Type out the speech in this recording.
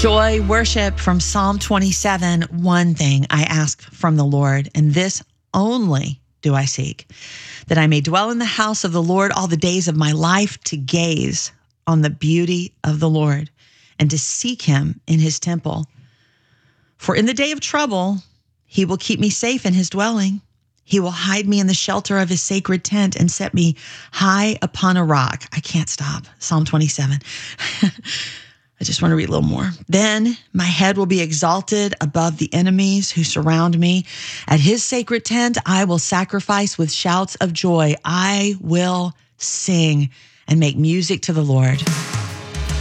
Joy worship from Psalm 27. One thing I ask from the Lord, and this only do I seek, that I may dwell in the house of the Lord all the days of my life, to gaze on the beauty of the Lord and to seek him in his temple. For in the day of trouble, he will keep me safe in his dwelling. He will hide me in the shelter of his sacred tent and set me high upon a rock. I can't stop. Psalm 27. I just want to read a little more. Then my head will be exalted above the enemies who surround me. At his sacred tent, I will sacrifice with shouts of joy. I will sing and make music to the Lord.